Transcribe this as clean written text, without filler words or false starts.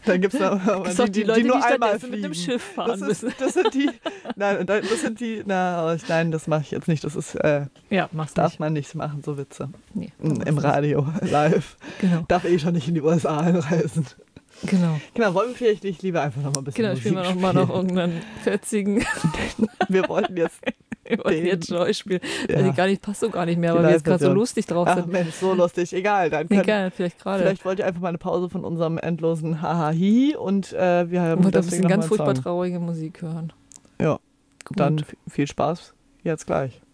Dann gibt es noch die Leute, die nur einmal stattdessen mit dem fliegen. Schiff fahren müssen. Das sind die, nein, das mache ich jetzt nicht. Das ist, mach's darf nicht. man nicht machen, so Witze. Nee, Im Radio, live. Genau. Darf schon nicht in die USA einreisen. Genau. Genau, wollen wir vielleicht nicht lieber einfach noch mal ein bisschen Musik Spielen wir noch irgendeinen fetzigen. Wir wollten jetzt Joy spielen. Passt so gar nicht mehr, weil wir jetzt gerade so lustig drauf sind. Ach Mensch, so lustig. Egal. Vielleicht gerade. Vielleicht wollt ihr einfach mal eine Pause von unserem endlosen Haha-Hi und wir haben ein bisschen ganz furchtbar traurige Musik hören. Ja, gut. Dann viel Spaß jetzt gleich.